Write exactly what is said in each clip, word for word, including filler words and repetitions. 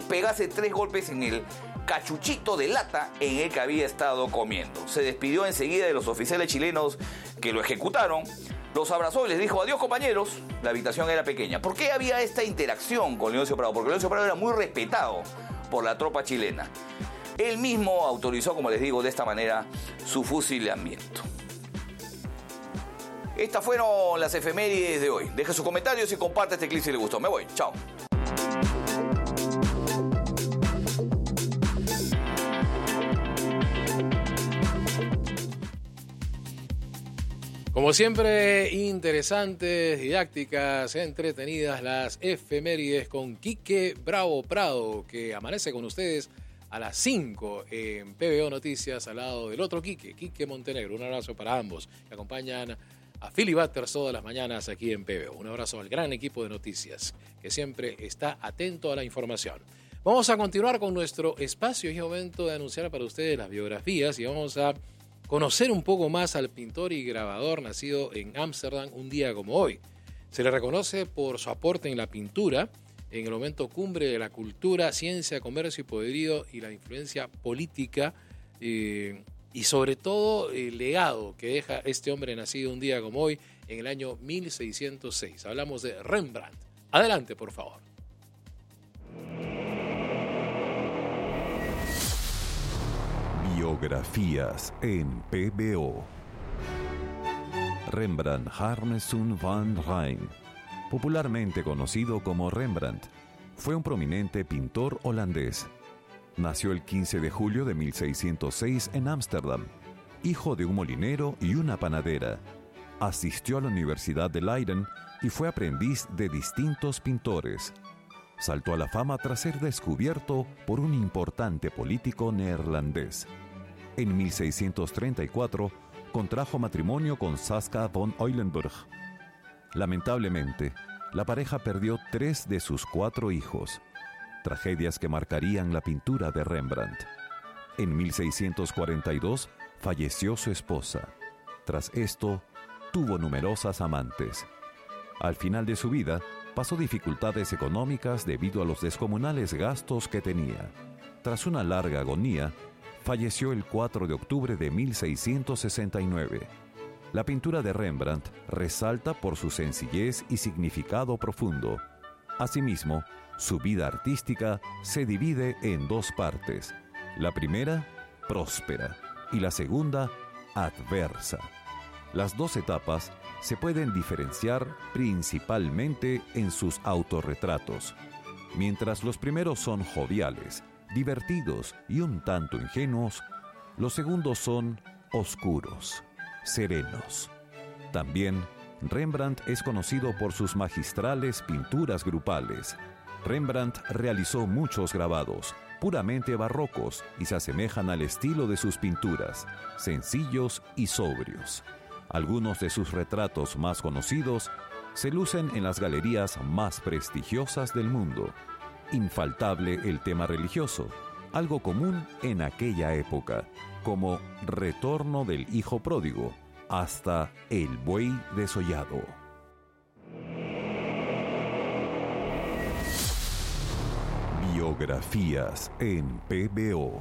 pegase tres golpes en el cachuchito de lata en el que había estado comiendo. Se despidió enseguida de los oficiales chilenos que lo ejecutaron, los abrazó y les dijo adiós compañeros. La habitación era pequeña. ¿Por qué había esta interacción con Leoncio Prado? Porque Leoncio Prado era muy respetado por la tropa chilena. Él mismo autorizó, como les digo, de esta manera su fusilamiento. Estas fueron las efemérides de hoy. Deja sus comentarios y comparte este clip si le gustó. Me voy. Chao. Como siempre, interesantes, didácticas, entretenidas las efemérides con Quique Bravo Prado, que amanece con ustedes a las cinco en P B O Noticias, al lado del otro Quique, Quique Montenegro. Un abrazo para ambos, que acompañan a Philly Butters todas las mañanas aquí en P B O. Un abrazo al gran equipo de noticias, que siempre está atento a la información. Vamos a continuar con nuestro espacio. Es momento de anunciar para ustedes las biografías y vamos a conocer un poco más al pintor y grabador nacido en Ámsterdam un día como hoy. Se le reconoce por su aporte en la pintura, en el momento cumbre de la cultura, ciencia, comercio y poderío y la influencia política eh, y sobre todo el legado que deja este hombre nacido un día como hoy en el año mil seiscientos seis. Hablamos de Rembrandt. Adelante, por favor. Biografías en P B O. Rembrandt Harmeson van Rijn, popularmente conocido como Rembrandt, fue un prominente pintor holandés. Nació el quince de julio de mil seiscientos seis en Ámsterdam, hijo de un molinero y una panadera. Asistió a la Universidad de Leiden y fue aprendiz de distintos pintores. Saltó a la fama tras ser descubierto por un importante político neerlandés. En mil seiscientos treinta y cuatro contrajo matrimonio con Saskia von Eulenburg. Lamentablemente, la pareja perdió tres de sus cuatro hijos, tragedias que marcarían la pintura de Rembrandt. En mil seiscientos cuarenta y dos falleció su esposa. Tras esto, tuvo numerosas amantes. Al final de su vida, pasó dificultades económicas debido a los descomunales gastos que tenía. Tras una larga agonía, falleció el cuatro de octubre de mil seiscientos sesenta y nueve. La pintura de Rembrandt resalta por su sencillez y significado profundo. Asimismo, su vida artística se divide en dos partes. La primera, próspera, y la segunda, adversa. Las dos etapas se pueden diferenciar principalmente en sus autorretratos. Mientras los primeros son joviales, divertidos y un tanto ingenuos, los segundos son oscuros, serenos. También, Rembrandt es conocido por sus magistrales pinturas grupales. Rembrandt realizó muchos grabados, puramente barrocos, y se asemejan al estilo de sus pinturas, sencillos y sobrios. Algunos de sus retratos más conocidos se lucen en las galerías más prestigiosas del mundo. Infaltable el tema religioso, algo común en aquella época, como Retorno del Hijo Pródigo, hasta El Buey Desollado. Biografías en P B O.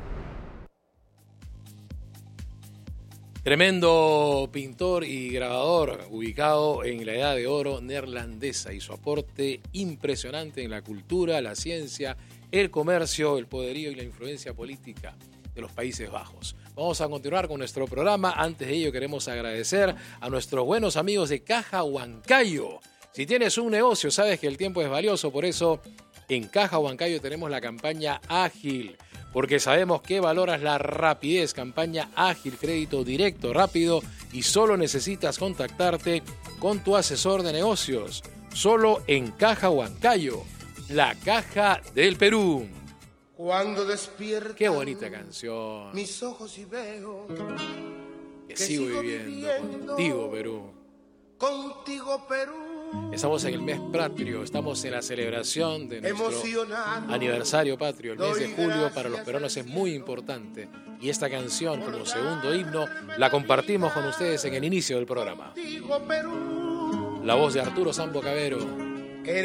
Tremendo pintor y grabador ubicado en la Edad de Oro neerlandesa y su aporte impresionante en la cultura, la ciencia, el comercio, el poderío y la influencia política de los Países Bajos. Vamos a continuar con nuestro programa. Antes de ello queremos agradecer a nuestros buenos amigos de Caja Huancayo. Si tienes un negocio, sabes que el tiempo es valioso, por eso en Caja Huancayo tenemos la campaña Ágil. Porque sabemos que valoras la rapidez. Campaña ágil, crédito directo, rápido y solo necesitas contactarte con tu asesor de negocios. Solo en Caja Huancayo, la caja del Perú. Cuando despierto. Qué bonita canción. Mis ojos y veo que, que sigo, sigo viviendo, viviendo contigo, Perú. Contigo, Perú. Estamos en el mes patrio, estamos en la celebración de nuestro aniversario patrio. El mes de julio para los peruanos es muy importante. Y esta canción, como segundo himno, la compartimos con ustedes en el inicio del programa. La voz de Arturo Sambo Cabero.